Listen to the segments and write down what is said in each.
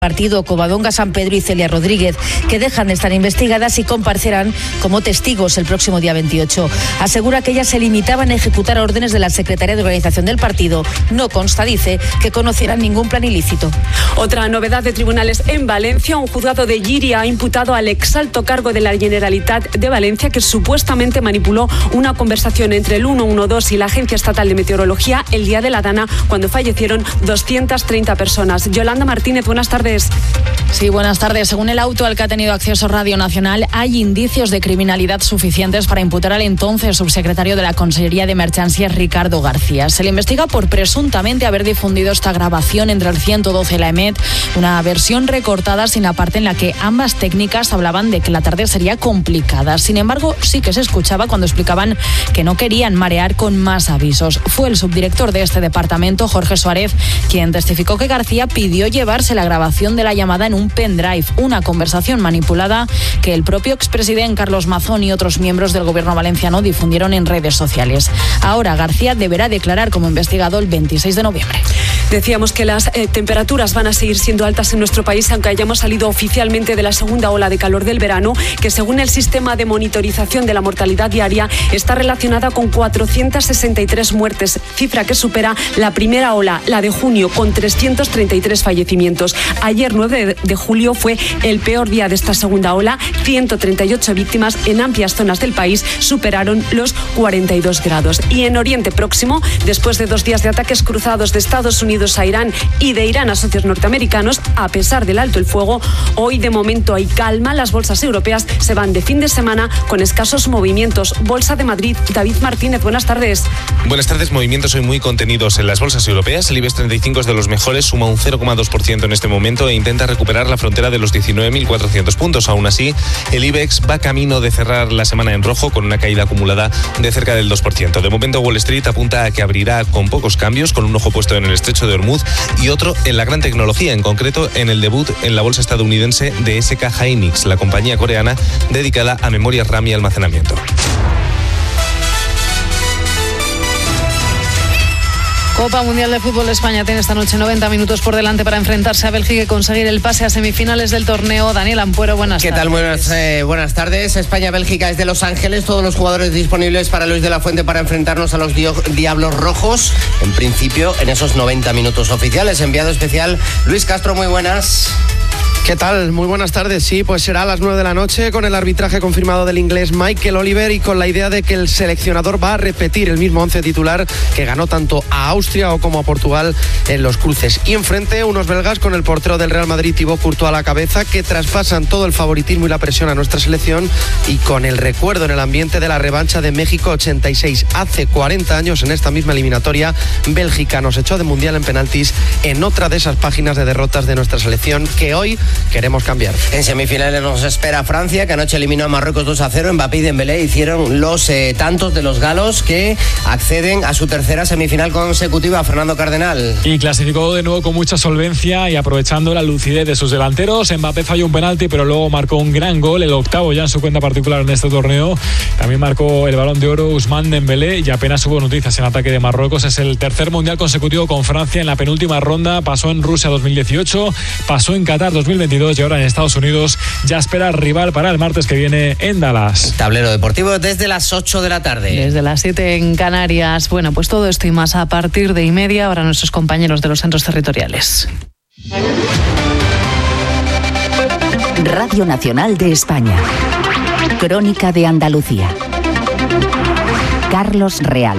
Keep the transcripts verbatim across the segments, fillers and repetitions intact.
partido Covadonga San Pedro y Celia Rodríguez, que dejan de estar investigadas y comparecerán como testigos el próximo día veintiocho. Asegura que ellas se limitaban a ejecutar órdenes de la Secretaría de Organización del partido. No consta, dice, que conocieran ningún plan ilícito. Otra novedad de tribunales en Valencia. Un juzgado de Llíria ha imputado al exalto cargo de la Generalitat de Valencia, que supuestamente manipuló una conversación entre el ciento doce y la Agencia Estatal de Meteorología el día de la Dana, cuando fallecieron doscientas treinta personas. Yolanda Martínez, buenas tardes. Sí, buenas tardes. Según el auto al que ha tenido acceso Radio Nacional, hay indicios de criminalidad suficientes para imputar al entonces subsecretario de la Consellería de Emergencias, Ricardo García. Se le investiga por presuntamente haber difundido esta grabación entre el ciento doce y la E M E T, una versión recortada sin la parte en la que ambas técnicas hablaban de que la tarde sería complicada. Sin embargo, sí que se escuchaba cuando explicaban que no querían marear con más avisos. Fue el subdirector de este departamento, Jorge Suárez, quien testificó que García pidió llevarse la grabación de la llamada en un pendrive, una conversación manipulada que el propio expresidente Carlos Mazón y otros miembros del gobierno valenciano difundieron en redes sociales. Ahora García deberá declarar como investigado el veintiséis de noviembre. Decíamos que las eh, temperaturas van a seguir siendo altas en nuestro país, aunque hayamos salido oficialmente de la segunda ola de calor del verano, que según el sistema de monitorización de la mortalidad diaria está relacionada con cuatrocientas sesenta y tres muertes, cifra que supera la primera ola, la de junio, con trescientos treinta y tres fallecimientos. Ayer, nueve de julio, fue el peor día de esta segunda ola. ciento treinta y ocho víctimas en amplias zonas del país superaron los cuarenta y dos grados. Y en Oriente Próximo, después de dos días de ataques cruzados de Estados Unidos a Irán y de Irán a socios norteamericanos, a pesar del alto el fuego, hoy de momento hay calma. Las bolsas europeas se van de fin de semana con escasos movimientos. Bolsa de Madrid, David Martínez, buenas tardes. Buenas tardes. Movimientos hoy muy contenidos en las bolsas europeas. El IBEX treinta y cinco es de los mejores, suma un cero coma dos por ciento en este momento e intenta recuperar la frontera de los diecinueve mil cuatrocientos puntos. Aún así, el IBEX va camino de cerrar la semana en rojo con una caída acumulada de cerca del dos por ciento. De momento, Wall Street apunta a que abrirá con pocos cambios, con un ojo puesto en el estrecho de Hormuz y otro en la gran tecnología, en concreto en el debut en la bolsa estadounidense de S K Hynix, la compañía coreana dedicada a memorias RAM y almacenamiento. Copa Mundial de Fútbol. España tiene esta noche noventa minutos por delante para enfrentarse a Bélgica y conseguir el pase a semifinales del torneo. Daniel Ampuero, buenas ¿Qué tardes. ¿Qué tal? Buenas, eh, buenas tardes. España-Bélgica es de Los Ángeles. Todos los jugadores disponibles para Luis de la Fuente para enfrentarnos a los Diablos Rojos. En principio, en esos noventa minutos oficiales. Enviado especial, Luis Castro, muy buenas. ¿Qué tal? Muy buenas tardes. Sí, pues será a las nueve de la noche con el arbitraje confirmado del inglés Michael Oliver y con la idea de que el seleccionador va a repetir el mismo once titular que ganó tanto a Austria como a Portugal en los cruces. Y enfrente unos belgas con el portero del Real Madrid, Thibaut Courtois, a la cabeza, que traspasan todo el favoritismo y la presión a nuestra selección y con el recuerdo en el ambiente de la revancha de México ochenta y seis. Hace cuarenta años, en esta misma eliminatoria, Bélgica nos echó de mundial en penaltis en otra de esas páginas de derrotas de nuestra selección que hoy queremos cambiar. En semifinales nos espera Francia, que anoche eliminó a Marruecos dos a cero. Mbappé y Dembélé hicieron los eh, tantos de los galos que acceden a su tercera semifinal consecutiva. Fernando Cardenal. Y clasificó de nuevo con mucha solvencia y aprovechando la lucidez de sus delanteros. Mbappé falló un penalti, pero luego marcó un gran gol, el octavo ya en su cuenta particular en este torneo. También marcó el Balón de Oro Ousmane Dembélé y apenas hubo noticias en ataque de Marruecos. Es el tercer mundial consecutivo con Francia. En la penúltima ronda pasó en Rusia dos mil dieciocho, pasó en Qatar dos mil veintidós y ahora en Estados Unidos ya espera rival para el martes que viene en Dallas. Tablero deportivo desde las ocho de la tarde. Desde las siete en Canarias. Bueno, pues todo esto y más a partir de y media. Ahora nuestros compañeros de los centros territoriales. Radio Nacional de España. Crónica de Andalucía. Carlos Real.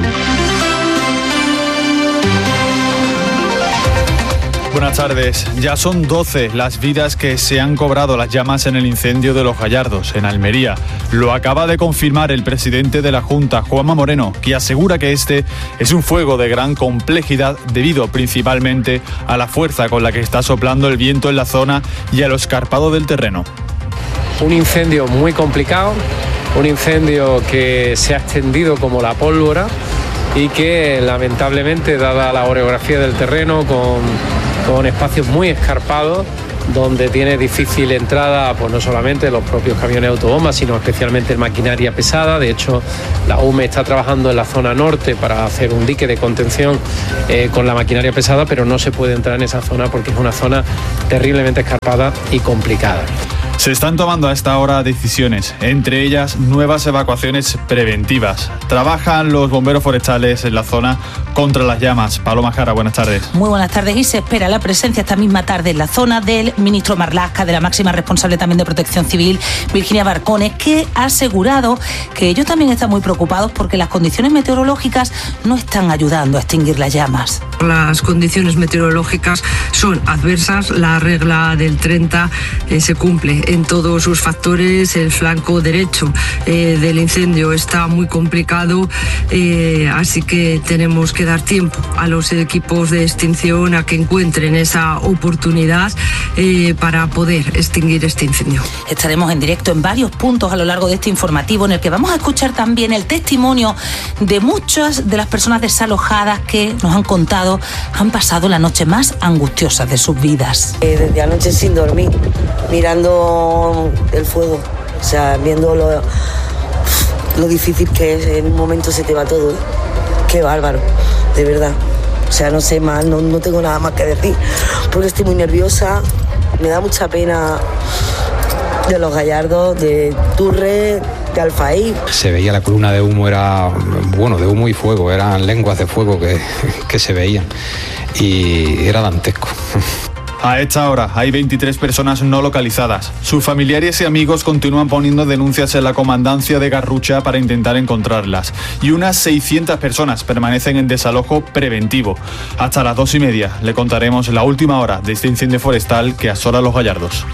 Buenas tardes. Ya son doce las vidas que se han cobrado las llamas en el incendio de Los Gallardos, en Almería. Lo acaba de confirmar el presidente de la Junta, Juanma Moreno, que asegura que este es un fuego de gran complejidad debido principalmente a la fuerza con la que está soplando el viento en la zona y a lo escarpado del terreno. Un incendio muy complicado, un incendio que se ha extendido como la pólvora y que lamentablemente, dada la orografía del terreno, con, con espacios muy escarpados, donde tiene difícil entrada, pues no solamente los propios camiones autobombas, sino especialmente maquinaria pesada. De hecho, la U M E está trabajando en la zona norte para hacer un dique de contención eh, con la maquinaria pesada, pero no se puede entrar en esa zona porque es una zona terriblemente escarpada y complicada. Se están tomando a esta hora decisiones, entre ellas nuevas evacuaciones preventivas. Trabajan los bomberos forestales en la zona contra las llamas. Paloma Jara, buenas tardes. Muy buenas tardes, y se espera la presencia esta misma tarde en la zona del ministro Marlaska, de la máxima responsable también de Protección Civil, Virginia Barcones, que ha asegurado que ellos también están muy preocupados porque las condiciones meteorológicas no están ayudando a extinguir las llamas. Las condiciones meteorológicas son adversas, la regla del treinta eh, se cumple en todos sus factores. El flanco derecho eh, del incendio está muy complicado, eh, así que tenemos que dar tiempo a los equipos de extinción a que encuentren esa oportunidad eh, para poder extinguir este incendio. Estaremos en directo en varios puntos a lo largo de este informativo, en el que vamos a escuchar también el testimonio de muchas de las personas desalojadas que nos han contado han pasado la noche más angustiosa de sus vidas. Eh, desde anoche sin dormir, mirando el fuego, o sea, viendo lo, lo difícil que es, en un momento se te va todo. Qué bárbaro, de verdad. O sea, no sé más, no, no tengo nada más que decir, porque estoy muy nerviosa, me da mucha pena de Los Gallardos, de Turre, de Alfaí. Se veía la columna de humo, era, bueno, de humo y fuego, eran lenguas de fuego que, que se veían, y era dantesco. A esta hora hay veintitrés personas no localizadas. Sus familiares y amigos continúan poniendo denuncias en la comandancia de Garrucha para intentar encontrarlas. Y unas seiscientas personas permanecen en desalojo preventivo. Hasta las dos y media le contaremos la última hora de este incendio forestal que asola Los Gallardos.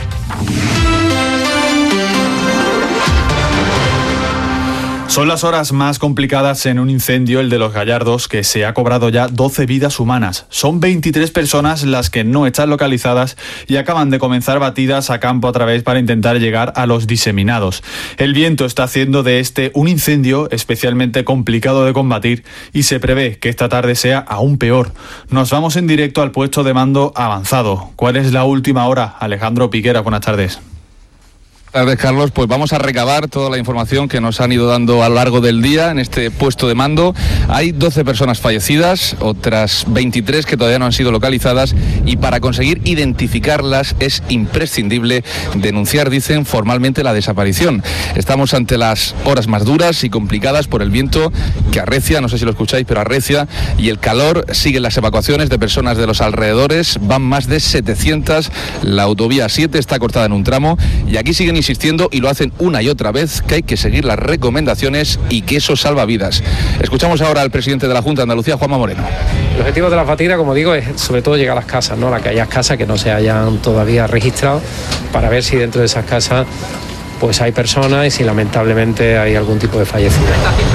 Son las horas más complicadas en un incendio, el de Los Gallardos, que se ha cobrado ya doce vidas humanas. Son veintitrés personas las que no están localizadas y acaban de comenzar batidas a campo a través para intentar llegar a los diseminados. El viento está haciendo de este un incendio especialmente complicado de combatir y se prevé que esta tarde sea aún peor. Nos vamos en directo al puesto de mando avanzado. ¿Cuál es la última hora? Alejandro Piquera, buenas tardes. Buenas tardes, Carlos. Pues vamos a recabar toda la información que nos han ido dando a lo largo del día en este puesto de mando. Hay doce personas fallecidas, otras veintitrés que todavía no han sido localizadas, y para conseguir identificarlas es imprescindible denunciar, dicen, formalmente la desaparición. Estamos ante las horas más duras y complicadas por el viento que arrecia, no sé si lo escucháis, pero arrecia, y el calor. Siguen las evacuaciones de personas de los alrededores, van más de setecientas, la autovía siete está cortada en un tramo, y aquí siguen insistiendo, y lo hacen una y otra vez, que hay que seguir las recomendaciones y que eso salva vidas. Escuchamos ahora al presidente de la Junta de Andalucía, Juanma Moreno. El objetivo de las batidas, como digo, es sobre todo llegar a las casas, ¿no? A aquellas casas que no se hayan todavía registrado, para ver si dentro de esas casas pues hay personas y si lamentablemente hay algún tipo de fallecido.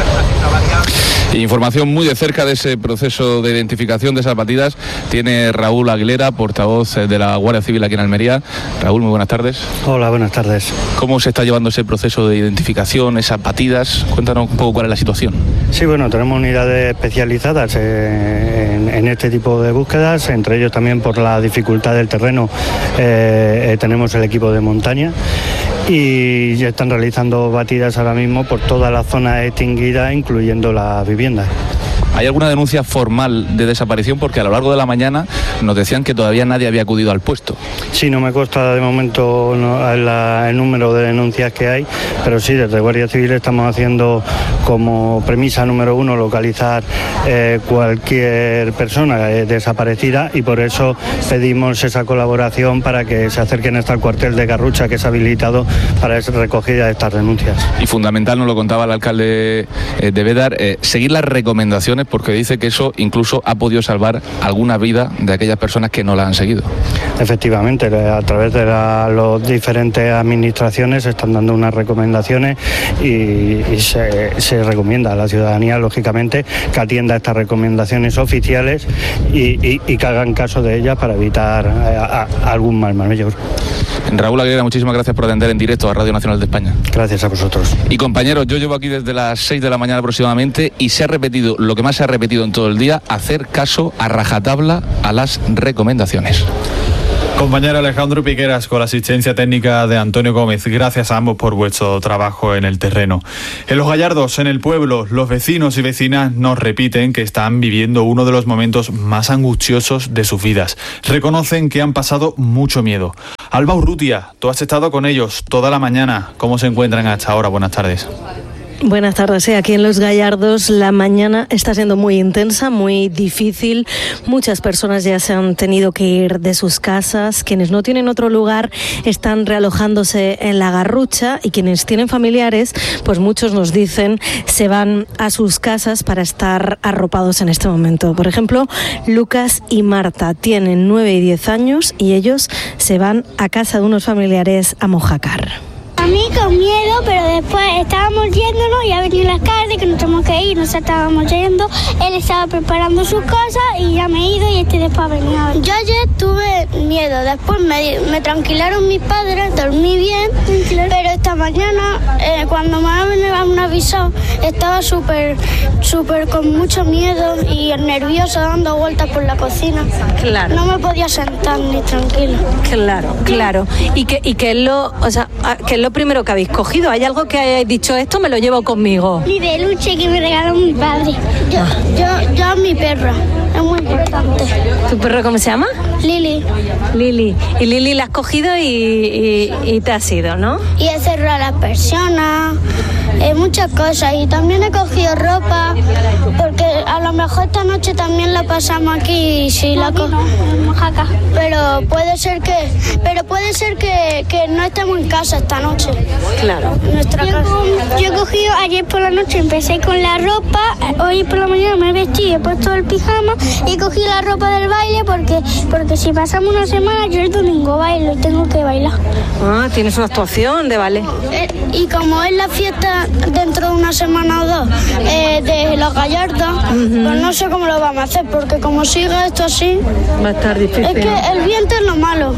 Información muy de cerca de ese proceso de identificación de esas batidas tiene Raúl Aguilera, portavoz de la Guardia Civil aquí en Almería. Raúl, muy buenas tardes. Hola, buenas tardes. ¿Cómo se está llevando ese proceso de identificación, esas batidas? Cuéntanos un poco cuál es la situación. Sí, bueno, tenemos unidades especializadas en, en este tipo de búsquedas, entre ellos también por la dificultad del terreno eh, tenemos el equipo de montaña, y ya están realizando batidas ahora mismo por toda la zona extinguida, incluyendo la vivienda. ¿Hay alguna denuncia formal de desaparición? Porque a lo largo de la mañana nos decían que todavía nadie había acudido al puesto. Sí, no me consta de momento no, la, el número de denuncias que hay, pero sí, desde Guardia Civil estamos haciendo como premisa número uno localizar eh, cualquier persona eh, desaparecida, y por eso pedimos esa colaboración para que se acerquen hasta el cuartel de Garrucha, que es habilitado para esa recogida de estas denuncias. Y fundamental, nos lo contaba el alcalde eh, de Bédar, eh, seguir las recomendaciones, porque dice que eso incluso ha podido salvar alguna vida de aquellas personas que no la han seguido. Efectivamente, a través de las diferentes administraciones se están dando unas recomendaciones, y, y se, se recomienda a la ciudadanía, lógicamente, que atienda estas recomendaciones oficiales y, y, y que hagan caso de ellas para evitar a, a, algún mal mayor. Raúl Aguilera, muchísimas gracias por atender en directo a Radio Nacional de España. Gracias a vosotros. Y compañeros, yo llevo aquí desde las seis de la mañana aproximadamente, y se ha repetido lo que más se ha repetido en todo el día: hacer caso a rajatabla a las recomendaciones. Compañero Alejandro Piqueras, con la asistencia técnica de Antonio Gómez. Gracias a ambos por vuestro trabajo en el terreno. En Los Gallardos, en el pueblo, los vecinos y vecinas nos repiten que están viviendo uno de los momentos más angustiosos de sus vidas. Reconocen que han pasado mucho miedo. Alba Urrutia, tú has estado con ellos toda la mañana. ¿Cómo se encuentran hasta ahora? Buenas tardes. Buenas tardes. Sí, aquí en Los Gallardos la mañana está siendo muy intensa, muy difícil. Muchas personas ya se han tenido que ir de sus casas. Quienes no tienen otro lugar están realojándose en la Garrucha, y quienes tienen familiares, pues muchos nos dicen, se van a sus casas para estar arropados en este momento. Por ejemplo, Lucas y Marta tienen nueve y diez años y ellos se van a casa de unos familiares a Mojácar. A mí con miedo, pero después estábamos yéndonos y ha venido la tarde que nos tenemos que ir, nos estábamos yendo, él estaba preparando sus cosas y ya me he ido y este después ha venido. Yo ayer tuve miedo, después me, me tranquilaron mis padres, dormí bien, pero esta mañana eh, cuando me han avisado estaba súper, súper con mucho miedo y nervioso dando vueltas por la cocina. Claro. No me podía sentar ni tranquilo. Claro, claro. ¿Y qué, y qué es lo, o sea, qué es lo primero que habéis cogido? ¿Hay algo que hayáis dicho, esto me lo llevo conmigo? Mi peluche que me regaló mi padre. Yo, yo, yo a mi perra. Es muy importante. ¿Tu perro cómo se llama? Lili. Lili. Y Lili la has cogido y, y, y te has ido, ¿no? Y he cerrado a las personas, eh, muchas cosas. Y también he cogido ropa, porque a lo mejor esta noche también la pasamos aquí y si la co- Pero puede ser que, pero puede ser que, que no estemos en casa esta noche. Claro. Nuestra yo, casa. Yo he cogido ayer por la noche, empecé con la ropa, hoy por la mañana me he vestido, he puesto el pijama y cogí la ropa del baile porque, porque si pasamos una semana yo el domingo bailo y tengo que bailar. Ah, tienes una actuación de ballet. Eh, y como es la fiesta dentro de una semana o dos eh, de Los Gallardos, uh-huh. pues no sé cómo lo vamos a hacer, porque como siga esto así, va a estar difícil. Es que el viento es lo malo.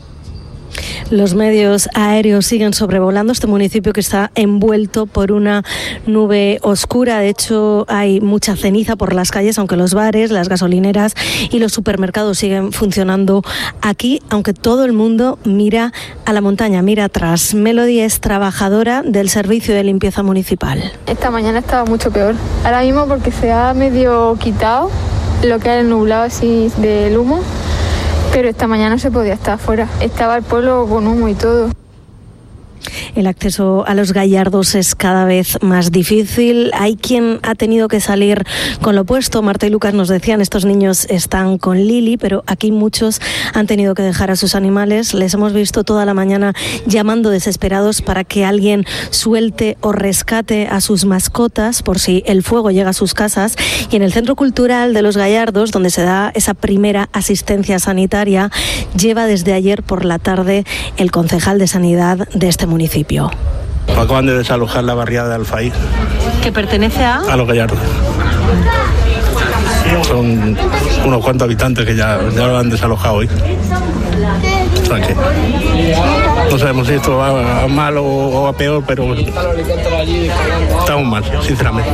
Los medios aéreos siguen sobrevolando este municipio que está envuelto por una nube oscura. De hecho, hay mucha ceniza por las calles, aunque los bares, las gasolineras y los supermercados siguen funcionando aquí, aunque todo el mundo mira a la montaña, mira atrás. Melody es trabajadora del servicio de limpieza municipal. Esta mañana estaba mucho peor. Ahora mismo porque se ha medio quitado lo que era el nublado así del humo. Pero esta mañana no se podía estar afuera. Estaba el pueblo con humo y todo. El acceso a Los Gallardos es cada vez más difícil. Hay quien ha tenido que salir con lo opuesto. Marta y Lucas nos decían, estos niños están con Lili, pero aquí muchos han tenido que dejar a sus animales. Les hemos visto toda la mañana llamando desesperados para que alguien suelte o rescate a sus mascotas por si el fuego llega a sus casas. Y en el Centro Cultural de Los Gallardos, donde se da esa primera asistencia sanitaria, lleva desde ayer por la tarde el concejal de Sanidad de este municipio. Acaban de desalojar la barriada de Alfaí. ¿Que pertenece a? A Los Gallardos. Son unos cuantos habitantes que ya, ya lo han desalojado hoy. O sea que no sabemos si esto va a mal o, o a peor, pero estamos mal, sinceramente.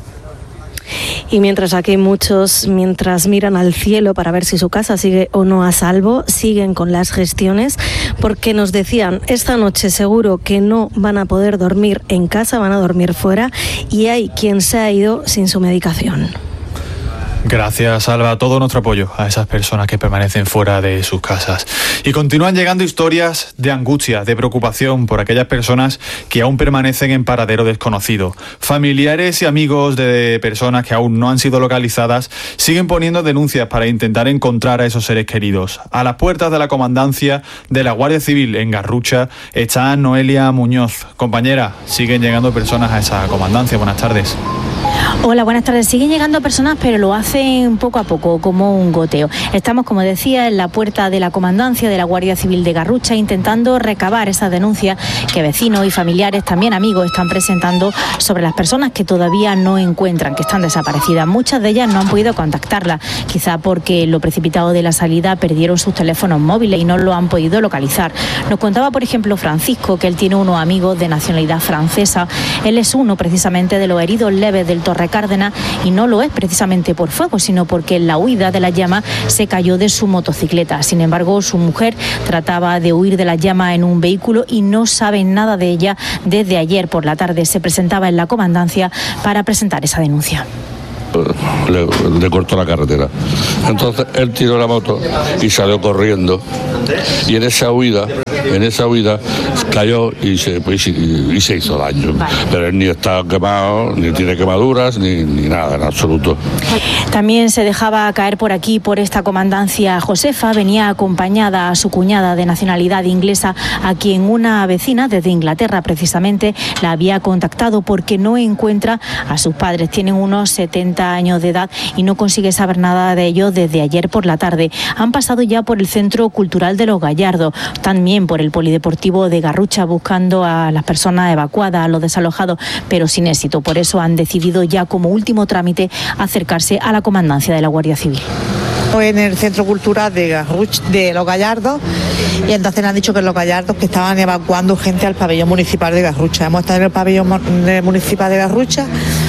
Y mientras aquí muchos, mientras miran al cielo para ver si su casa sigue o no a salvo, siguen con las gestiones, porque nos decían, esta noche seguro que no van a poder dormir en casa, van a dormir fuera, y hay quien se ha ido sin su medicación. Gracias, Alba. Todo nuestro apoyo a esas personas que permanecen fuera de sus casas. Y continúan llegando historias de angustia, de preocupación por aquellas personas que aún permanecen en paradero desconocido. Familiares y amigos de personas que aún no han sido localizadas siguen poniendo denuncias para intentar encontrar a esos seres queridos. A las puertas de la comandancia de la Guardia Civil en Garrucha está Noelia Muñoz. Compañera, siguen llegando personas a esa comandancia. Buenas tardes. Hola, buenas tardes. Siguen llegando personas, pero lo hacen poco a poco, como un goteo. Estamos, como decía, en la puerta de la comandancia de la Guardia Civil de Garrucha, intentando recabar esas denuncias que vecinos y familiares, también amigos, están presentando sobre las personas que todavía no encuentran, que están desaparecidas. Muchas de ellas no han podido contactarlas, quizá porque lo precipitado de la salida perdieron sus teléfonos móviles y no lo han podido localizar. Nos contaba, por ejemplo, Francisco, que él tiene unos amigos de nacionalidad francesa. Él es uno, precisamente, de los heridos leves del Torre Torrecárdenas, y no lo es precisamente por fuego, sino porque en la huida de las llamas se cayó de su motocicleta. Sin embargo, su mujer trataba de huir de las llamas en un vehículo y no saben nada de ella desde ayer por la tarde. Se presentaba en la comandancia para presentar esa denuncia. Le, le cortó la carretera. Entonces él tiró la moto y salió corriendo. Y en esa huida, en esa huida cayó y se, pues, y, y se hizo daño. Pero él ni está quemado, ni tiene quemaduras, ni, ni nada en absoluto. También se dejaba caer por aquí, por esta comandancia, Josefa. Venía acompañada a su cuñada de nacionalidad inglesa, a quien una vecina desde Inglaterra precisamente la había contactado porque no encuentra a sus padres. Tienen unos setenta años de edad y no consigue saber nada de ellos desde ayer por la tarde. Han pasado ya por el Centro Cultural de Los Gallardos, también por el Polideportivo de Garrucha, buscando a las personas evacuadas, a los desalojados, pero sin éxito. Por eso han decidido ya como último trámite acercarse a la comandancia de la Guardia Civil. En el Centro Cultural de, Garruch, de Los Gallardos, y entonces nos han dicho que en Los Gallardos que estaban evacuando gente al pabellón municipal de Garrucha. Hemos estado en el pabellón municipal de Garrucha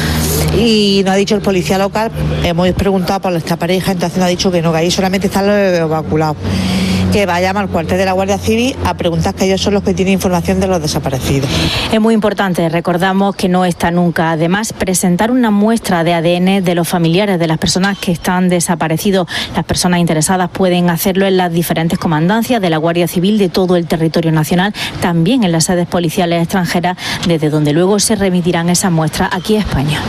y nos ha dicho el policía local, hemos preguntado por esta pareja, entonces nos ha dicho que no, que ahí solamente están los evacuados, que vayamos al cuartel de la Guardia Civil a preguntar, que ellos son los que tienen información de los desaparecidos. Es muy importante, recordamos que no está nunca. Además, presentar una muestra de A D N de los familiares de las personas que están desaparecidos. Las personas interesadas pueden hacerlo en las diferentes comandancias de la Guardia Civil de todo el territorio nacional, también en las sedes policiales extranjeras, desde donde luego se remitirán esas muestras aquí a España.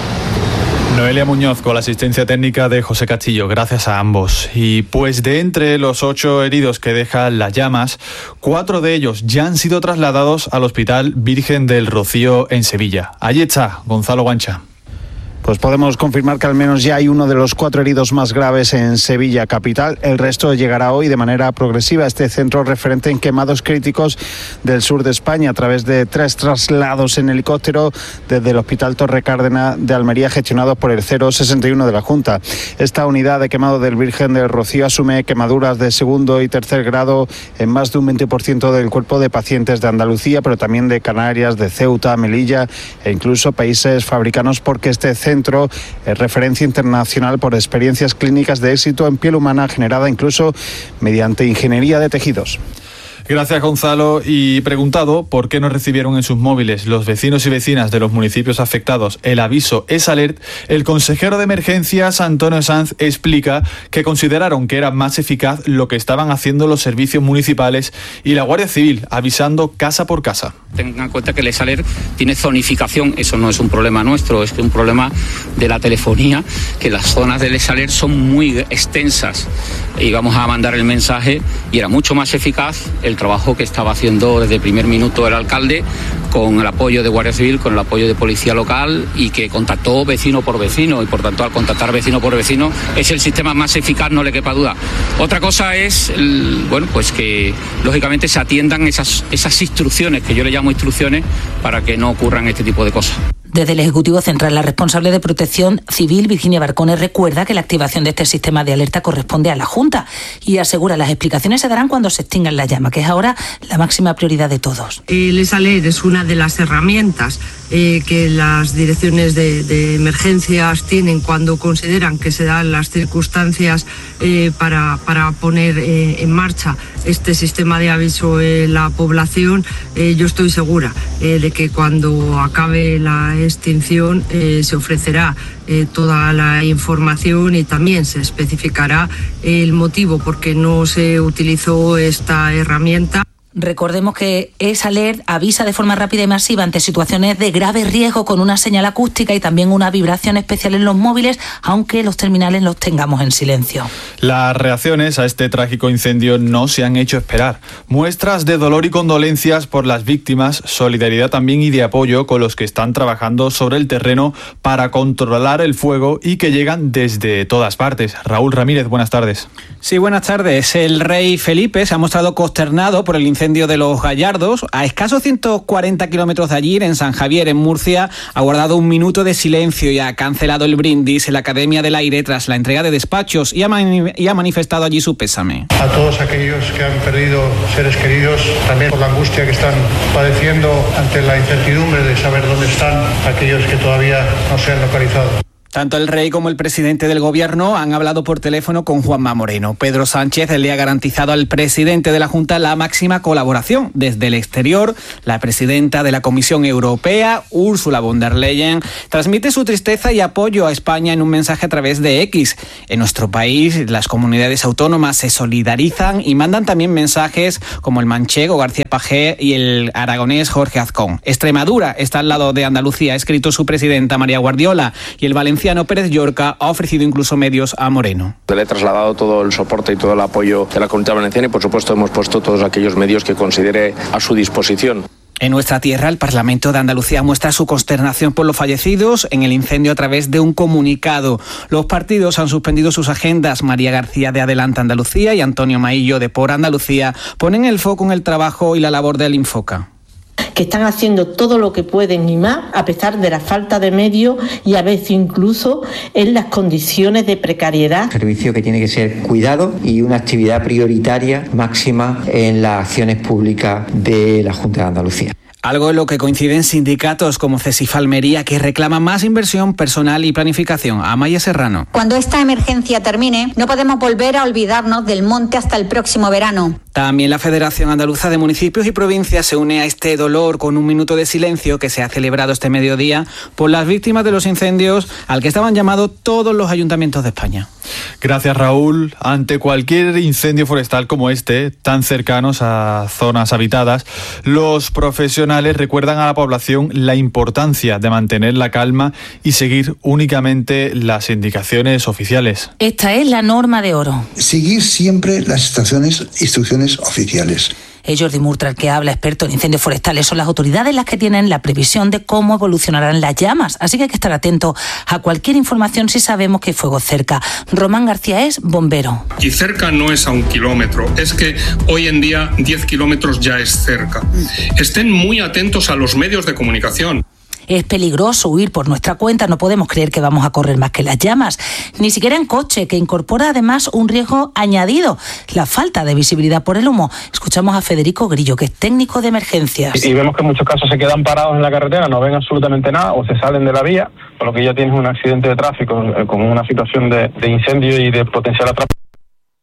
Noelia Muñoz con la asistencia técnica de José Castillo, gracias a ambos. Y pues de entre los ocho heridos que dejan las llamas, cuatro de ellos ya han sido trasladados al Hospital Virgen del Rocío en Sevilla. Allí está Gonzalo Guancha. Pues podemos confirmar que al menos ya hay uno de los cuatro heridos más graves en Sevilla capital. El resto llegará hoy de manera progresiva a este centro referente en quemados críticos del sur de España a través de tres traslados en helicóptero desde el Hospital Torrecárdenas de Almería gestionados por el cero sesenta y uno de la Junta. Esta unidad de quemado del Virgen del Rocío asume quemaduras de segundo y tercer grado en más de un veinte por ciento del cuerpo de pacientes de Andalucía, pero también de Canarias, de Ceuta, Melilla e incluso países fabricanos, porque este centro Centro es referencia internacional por experiencias clínicas de éxito en piel humana generada incluso mediante ingeniería de tejidos. Gracias, Gonzalo. Y preguntado por qué no recibieron en sus móviles los vecinos y vecinas de los municipios afectados el aviso Es-Alert, el consejero de emergencias, Antonio Sanz, explica que consideraron que era más eficaz lo que estaban haciendo los servicios municipales y la Guardia Civil, avisando casa por casa. Tengan en cuenta que el Es-Alert tiene zonificación, eso no es un problema nuestro, es un problema de la telefonía, que las zonas del Es-Alert son muy extensas. Y vamos a mandar el mensaje y era mucho más eficaz el trabajo que estaba haciendo desde el primer minuto el alcalde, con el apoyo de Guardia Civil, con el apoyo de Policía Local, y que contactó vecino por vecino, y por tanto al contactar vecino por vecino es el sistema más eficaz, no le quepa duda. Otra cosa es, el, bueno, pues que lógicamente se atiendan esas, esas instrucciones, que yo le llamo instrucciones, para que no ocurran este tipo de cosas. Desde el Ejecutivo Central, la responsable de Protección Civil, Virginia Barcones, recuerda que la activación de este sistema de alerta corresponde a la Junta y asegura las explicaciones se darán cuando se extingan las llamas, que es ahora la máxima prioridad de todos. El Es-Alert es una de las herramientas eh, que las direcciones de, de emergencias tienen cuando consideran que se dan las circunstancias eh, para, para poner eh, en marcha este sistema de aviso en la población. Eh, yo estoy segura eh, de que cuando acabe la extinción eh, se ofrecerá eh, toda la información y también se especificará el motivo por qué no se utilizó esta herramienta. Recordemos que Es-Alert avisa de forma rápida y masiva ante situaciones de grave riesgo con una señal acústica y también una vibración especial en los móviles, aunque los terminales los tengamos en silencio. Las reacciones a este trágico incendio no se han hecho esperar. Muestras de dolor y condolencias por las víctimas, solidaridad también y de apoyo con los que están trabajando sobre el terreno para controlar el fuego y que llegan desde todas partes. Raúl Ramírez, buenas tardes. Sí, buenas tardes. El rey Felipe se ha mostrado consternado por el incendio de Los Gallardos. A escasos ciento cuarenta kilómetros de allí, en San Javier, en Murcia, ha guardado un minuto de silencio y ha cancelado el brindis en la Academia del Aire tras la entrega de despachos y ha, mani- y ha manifestado allí su pésame. A todos aquellos que han perdido seres queridos, también por la angustia que están padeciendo ante la incertidumbre de saber dónde están aquellos que todavía no se han localizado. Tanto el rey como el presidente del gobierno han hablado por teléfono con Juanma Moreno. Pedro Sánchez le ha garantizado al presidente de la Junta la máxima colaboración. Desde el exterior, la presidenta de la Comisión Europea, Ursula von der Leyen, transmite su tristeza y apoyo a España en un mensaje a través de X. En nuestro país, las comunidades autónomas se solidarizan y mandan también mensajes como el manchego García Pagé y el aragonés Jorge Azcón. Extremadura está al lado de Andalucía, ha escrito su presidenta María Guardiola, y el valenciano Pérez Llorca ha ofrecido incluso medios a Moreno. Le he trasladado todo el soporte y todo el apoyo de la Comunidad Valenciana y por supuesto hemos puesto todos aquellos medios que considere a su disposición. En nuestra tierra, el Parlamento de Andalucía muestra su consternación por los fallecidos en el incendio a través de un comunicado. Los partidos han suspendido sus agendas. María García de Adelante Andalucía y Antonio Maillo de Por Andalucía ponen el foco en el trabajo y la labor del Infoca. Que están haciendo todo lo que pueden y más, a pesar de la falta de medios y a veces incluso en las condiciones de precariedad. Un servicio que tiene que ser cuidado y una actividad prioritaria máxima en las acciones públicas de la Junta de Andalucía. Algo en lo que coinciden sindicatos como CESIF Almería, que reclaman más inversión, personal y planificación. Amaya Serrano. Cuando esta emergencia termine, no podemos volver a olvidarnos del monte hasta el próximo verano. También la Federación Andaluza de Municipios y Provincias se une a este dolor con un minuto de silencio que se ha celebrado este mediodía por las víctimas de los incendios al que estaban llamados todos los ayuntamientos de España. Gracias, Raúl. Ante cualquier incendio forestal como este, tan cercanos a zonas habitadas, los profesionales recuerdan a la población la importancia de mantener la calma y seguir únicamente las indicaciones oficiales. Esta es la norma de oro. Seguir siempre las instrucciones, instrucciones oficiales. Es Jordi Murtra el que habla, experto en incendios forestales. Son las autoridades las que tienen la previsión de cómo evolucionarán las llamas. Así que hay que estar atento a cualquier información si sabemos que hay fuego cerca. Román García es bombero. Y cerca no es a un kilómetro, es que hoy en día diez kilómetros ya es cerca. Estén muy atentos a los medios de comunicación. Es peligroso huir por nuestra cuenta, no podemos creer que vamos a correr más que las llamas, ni siquiera en coche, que incorpora además un riesgo añadido, la falta de visibilidad por el humo. Escuchamos a Federico Grillo, que es técnico de emergencias. Y vemos que en muchos casos se quedan parados en la carretera, no ven absolutamente nada o se salen de la vía, por lo que ya tienes un accidente de tráfico con una situación de, de incendio y de potencial atrapamiento.